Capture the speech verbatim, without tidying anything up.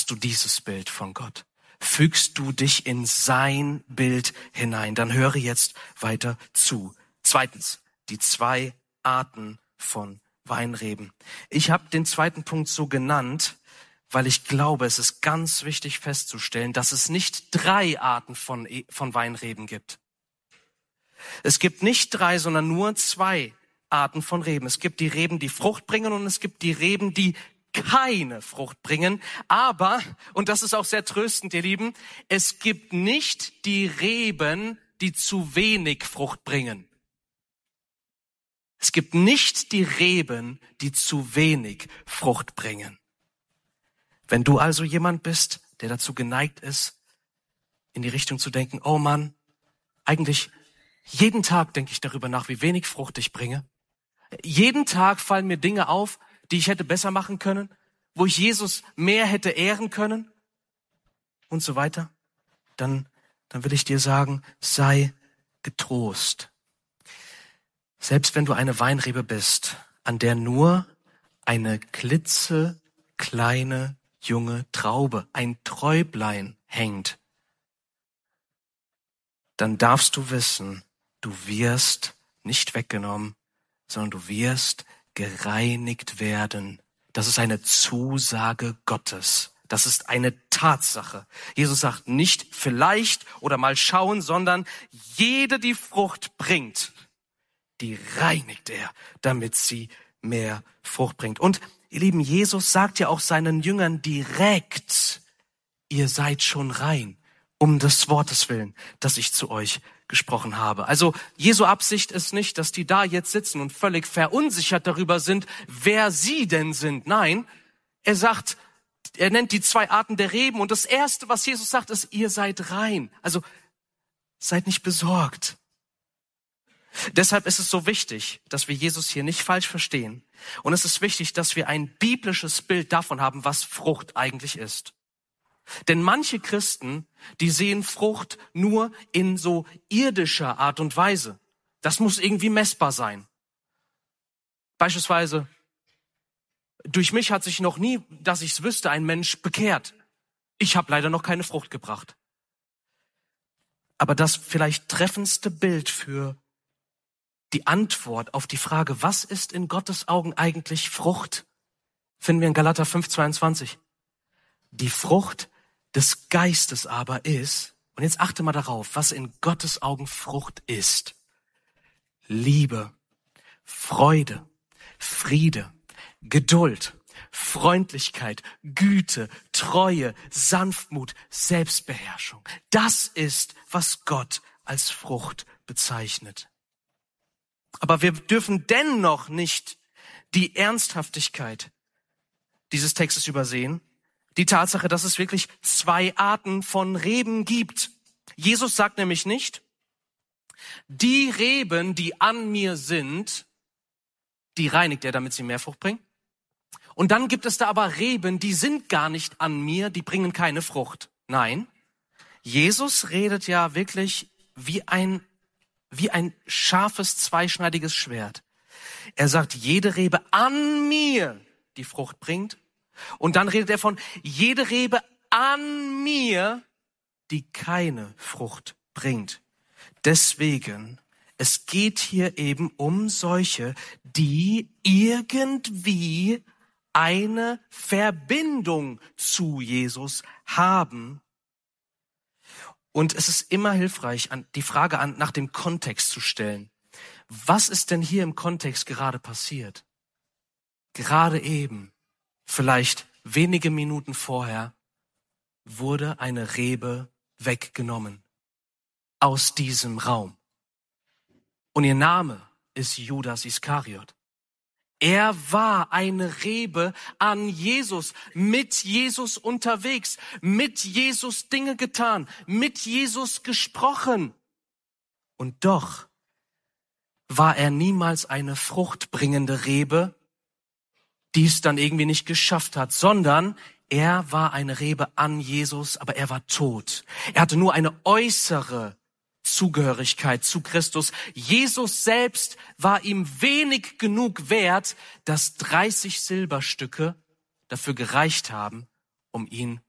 hast du dieses Bild von Gott? Fügst du dich in sein Bild hinein? Dann höre jetzt weiter zu. Zweitens, die zwei Arten von Weinreben. Ich habe den zweiten Punkt so genannt, weil ich glaube, es ist ganz wichtig festzustellen, dass es nicht drei Arten von, von Weinreben gibt. Es gibt nicht drei, sondern nur zwei Arten von Reben. Es gibt die Reben, die Frucht bringen, und es gibt die Reben, die keine Frucht bringen. Aber, und das ist auch sehr tröstend, ihr Lieben, es gibt nicht die Reben, die zu wenig Frucht bringen. Es gibt nicht die Reben, die zu wenig Frucht bringen. Wenn du also jemand bist, der dazu geneigt ist, in die Richtung zu denken, oh Mann, eigentlich jeden Tag denke ich darüber nach, wie wenig Frucht ich bringe. Jeden Tag fallen mir Dinge auf, die ich hätte besser machen können, wo ich Jesus mehr hätte ehren können und so weiter. Dann, dann will ich dir sagen, sei getrost. Selbst wenn du eine Weinrebe bist, an der nur eine klitzekleine junge Traube, ein Träublein hängt, dann darfst du wissen, du wirst nicht weggenommen, sondern du wirst gereinigt werden. Das ist eine Zusage Gottes. Das ist eine Tatsache. Jesus sagt nicht vielleicht oder mal schauen, sondern jede, die Frucht bringt, die reinigt er, damit sie mehr Frucht bringt. Und ihr Lieben, Jesus sagt ja auch seinen Jüngern direkt, ihr seid schon rein, um des Wortes willen, das ich zu euch gesprochen habe. Also Jesu Absicht ist nicht, dass die da jetzt sitzen und völlig verunsichert darüber sind, wer sie denn sind. Nein, er sagt, er nennt die zwei Arten der Reben, und das Erste, was Jesus sagt, ist, ihr seid rein. Also seid nicht besorgt. Deshalb ist es so wichtig, dass wir Jesus hier nicht falsch verstehen. Und es ist wichtig, dass wir ein biblisches Bild davon haben, was Frucht eigentlich ist. Denn manche Christen, die sehen Frucht nur in so irdischer Art und Weise. Das muss irgendwie messbar sein. Beispielsweise, durch mich hat sich noch nie, dass ich es wüsste, ein Mensch bekehrt. Ich habe leider noch keine Frucht gebracht. Aber das vielleicht treffendste Bild für die Antwort auf die Frage, was ist in Gottes Augen eigentlich Frucht, finden wir in Galater fünf zweiundzwanzig. Die Frucht des Geistes aber ist, und jetzt achte mal darauf, was in Gottes Augen Frucht ist: Liebe, Freude, Friede, Geduld, Freundlichkeit, Güte, Treue, Sanftmut, Selbstbeherrschung. Das ist, was Gott als Frucht bezeichnet. Aber wir dürfen dennoch nicht die Ernsthaftigkeit dieses Textes übersehen. Die Tatsache, dass es wirklich zwei Arten von Reben gibt. Jesus sagt nämlich nicht, die Reben, die an mir sind, die reinigt er, damit sie mehr Frucht bringen. Und dann gibt es da aber Reben, die sind gar nicht an mir, die bringen keine Frucht. Nein, Jesus redet ja wirklich wie ein, wie ein scharfes, zweischneidiges Schwert. Er sagt, jede Rebe an mir, die Frucht bringt. Und dann redet er von jede Rebe an mir, die keine Frucht bringt. Deswegen, es geht hier eben um solche, die irgendwie eine Verbindung zu Jesus haben. Und es ist immer hilfreich, die Frage an, nach dem Kontext zu stellen. Was ist denn hier im Kontext gerade passiert? Gerade eben, vielleicht wenige Minuten vorher, wurde eine Rebe weggenommen aus diesem Raum. Und ihr Name ist Judas Iskariot. Er war eine Rebe an Jesus, mit Jesus unterwegs, mit Jesus Dinge getan, mit Jesus gesprochen. Und doch war er niemals eine fruchtbringende Rebe, die es dann irgendwie nicht geschafft hat, sondern er war eine Rebe an Jesus, aber er war tot. Er hatte nur eine äußere Zugehörigkeit zu Christus. Jesus selbst war ihm wenig genug wert, dass dreißig Silberstücke dafür gereicht haben, um ihn